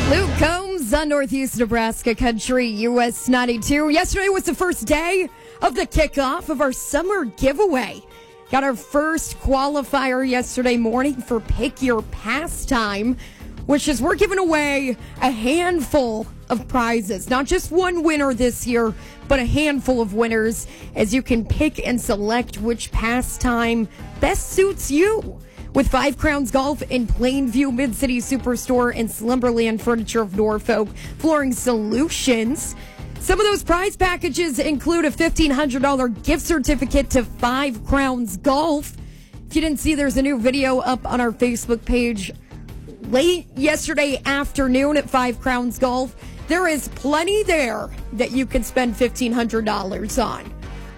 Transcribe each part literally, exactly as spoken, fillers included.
Luke Combs on Northeast Nebraska Country, U S ninety-two. Yesterday was the first day of the kickoff of our summer giveaway. Got our first qualifier yesterday morning for Pick Your Pastime, which is we're giving away a handful of prizes. Not just one winner this year, but a handful of winners as you can pick and select which pastime best suits you. With Five Crowns Golf in Plainview, Mid-City Superstore, and Slumberland Furniture of Norfolk Flooring Solutions. Some of those prize packages include a fifteen hundred dollars gift certificate to Five Crowns Golf. If you didn't see, there's a new video up on our Facebook page late yesterday afternoon at Five Crowns Golf. There is plenty there that you can spend fifteen hundred dollars on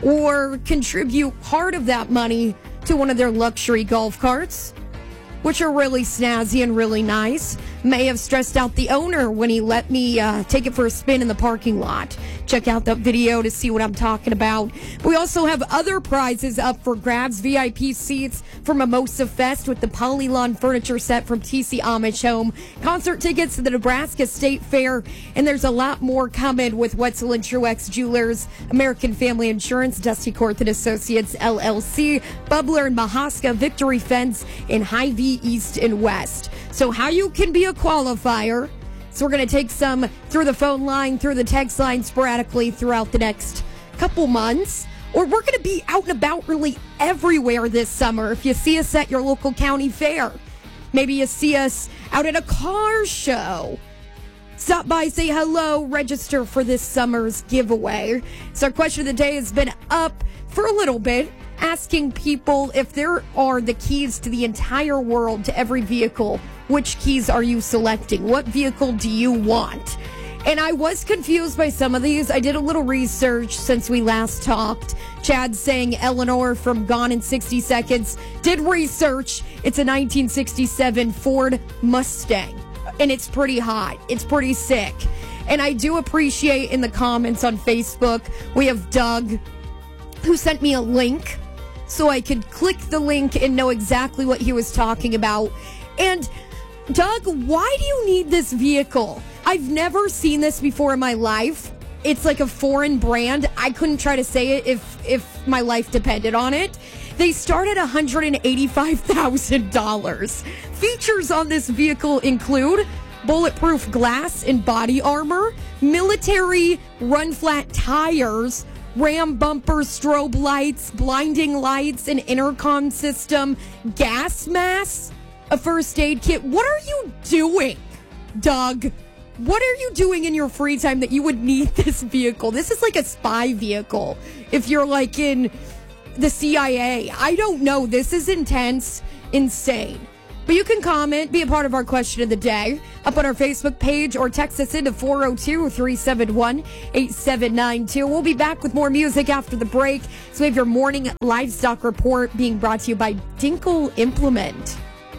or contribute part of that money to one of their luxury golf carts, which are really snazzy and really nice. May have stressed out the owner when he let me uh, take it for a spin in the parking lot. Check out that video to see what I'm talking about. We also have other prizes up for grabs. V I P seats for Mimosa Fest with the Polylawn furniture set from T C Amish Home. Concert tickets to the Nebraska State Fair. And there's a lot more coming with Wetzel and Truex Jewelers, American Family Insurance, Dusty Corthan Associates, L L C, Bubbler and Mahaska, Victory Fence, and Hy-Vee East and West. So how you can be a qualifier. So we're going to take some through the phone line, through the text line sporadically throughout the next couple months. Or we're going to be out and about really everywhere this summer. If you see us at your local county fair, maybe you see us out at a car show, stop by, say hello, register for this summer's giveaway. So our question of the day has been up for a little bit, asking people if there are the keys to the entire world to every vehicle, which keys are you selecting? What vehicle do you want? And I was confused by some of these. I did a little research since we last talked. Chad saying Eleanor from Gone in sixty seconds. Did research. It's a nineteen sixty-seven Ford Mustang. And it's pretty hot. It's pretty sick. And I do appreciate in the comments on Facebook, we have Doug who sent me a link so I could click the link and know exactly what he was talking about. And Doug, why do you need this vehicle? I've never seen this before in my life. It's like a foreign brand. I couldn't try to say it if, if my life depended on it. They start at one hundred eighty-five thousand dollars. Features on this vehicle include bulletproof glass and body armor, military run-flat tires, Ram bumpers, strobe lights, blinding lights, an intercom system, gas mask, a first aid kit. What are you doing, Doug? What are you doing in your free time that you would need this vehicle? This is like a spy vehicle if you're like in the C I A. I don't know. This is intense, insane. But you can comment, be a part of our question of the day up on our Facebook page or text us into four oh two, three seven one, eight seven nine two. We'll be back with more music after the break. So we have your morning livestock report being brought to you by Dinkle Implement.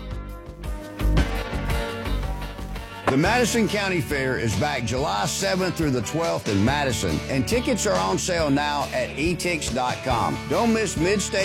The Madison County Fair is back July seventh through the twelfth in Madison, and tickets are on sale now at e tix dot com. Don't miss Mid-State